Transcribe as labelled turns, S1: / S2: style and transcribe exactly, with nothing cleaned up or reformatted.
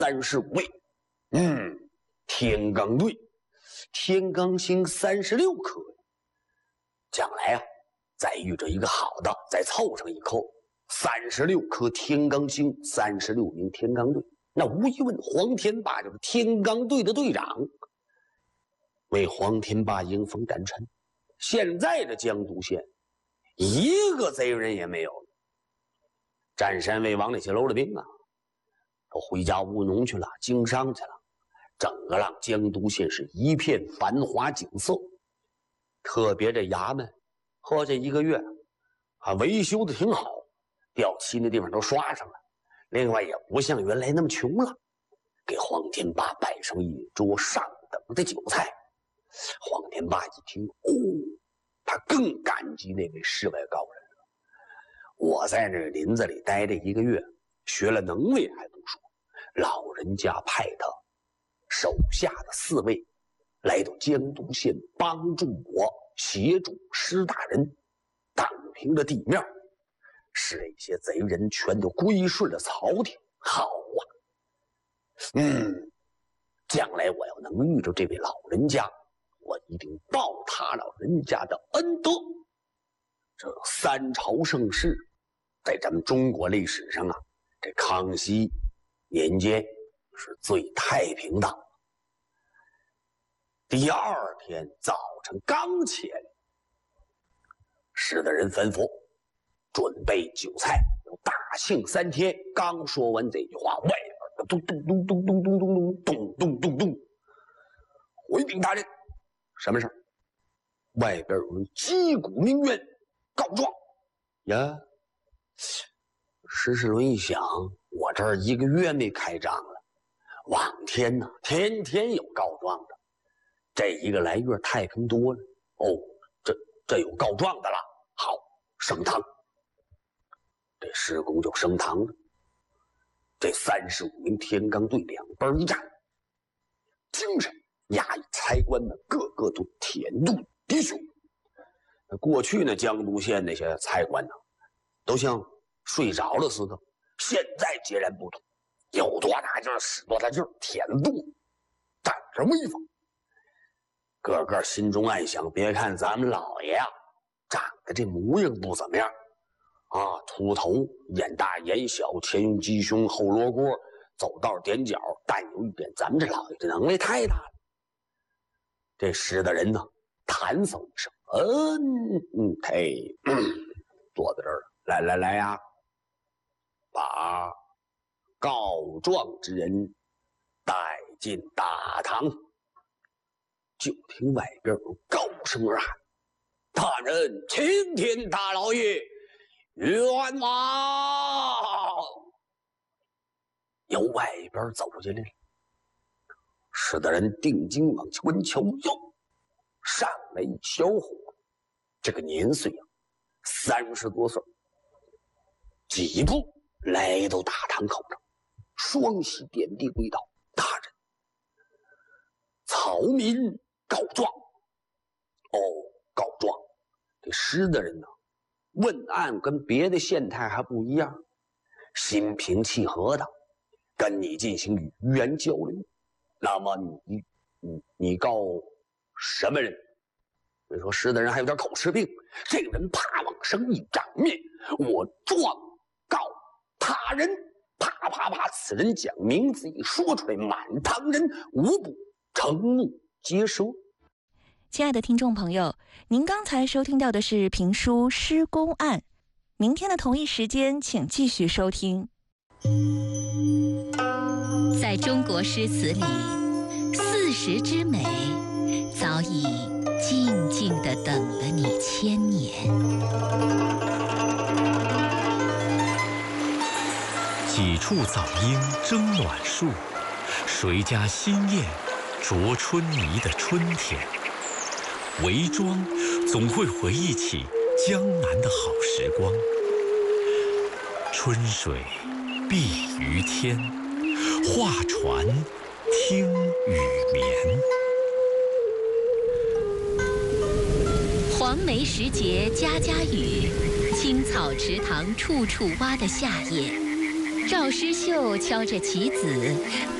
S1: 三十五位。嗯，天罡对，天罡星三十六颗。将来啊，再遇着一个好的，再凑上一颗，三十六颗天罡星，三十六名天罡队。那无疑问，黄天霸就是天罡队的队长，为黄天霸迎风战臣。现在的江都县一个贼人也没有了，占山为王那些楼的兵啊，都回家务农去了，经商去了。整个让江都县是一片繁华景色，特别这衙门，呵，这一个月啊维修的挺好，掉漆那地方都刷上了。另外也不像原来那么穷了，给黄天霸摆上一桌上等的酒菜。黄天霸一听，哦，他更感激那位世外高人了。我在那林子里待这一个月，学了能为还不说，老人家派他手下的四位来到江都县帮助我，协助施大人荡平了地面，使那些贼人全都归顺了朝廷。好啊，嗯，将来我要能遇着这位老人家，我一定报他老人家的恩德。这三朝盛世，在咱们中国历史上啊，这康熙年间是最太平的。第二天早晨刚起来，使的人吩咐准备酒菜，要大庆三天。刚说完这句话，外边咚咚咚咚咚咚咚咚咚咚咚咚，回禀大人，什么事儿？外边有人击鼓鸣冤告状呀。施世伦一想，我这儿一个月没开张了，往天呢，天天有告状的，这一个来月太平多了。哦，这这有告状的了，好，升堂。这施公就升堂了。这三十五名天罡队两边一站，精神衙役差官们个个都舔肚滴血。过去呢，江都县那些差官呢，都像睡着了似的，现在截然不同，有多大劲儿使多大劲儿，舔肚，长着威风。个个心中暗想，别看咱们老爷啊，长得这模样不怎么样啊，秃头，眼大眼小，前用鸡胸，后罗锅，走道踮脚，但有一点，咱们这老爷这能力太大了。这使的人呢，弹奏一声，嗯嗯，嘿，嗯，坐在这儿了，来来来呀，把告状之人带进大堂。就听外边有高声而喊：“大人，青天大老爷，冤枉！”由外边走进来了，使得人定睛往前瞧，哟，上来一小伙，这个年岁啊，三十多岁，几步来到大堂口上，双膝点地跪倒：“大人，曹民告状。”哦，告状。这施的人呢，问案跟别的县太还不一样，心平气和的跟你进行语言交流。那么你你你告什么人？所以说施的人还有点口吃病，这个人啪往上一掌面，我状告他人，啪啪啪，此人将名字一说出来，满堂人无不瞠目结舌。
S2: 亲爱的听众朋友，您刚才收听到的是评书《施公案》，明天的同一时间请继续收听。
S3: 在中国诗词里，四时之美早已静静地等了你千年。
S4: 几处早莺争暖树，谁家新燕啄春泥的春天。韦庄总会回忆起江南的好时光，春水碧于天，画船听雨眠。
S3: 黄梅时节家家雨，青草池塘处处蛙的夏夜， 赵师秀敲着棋子。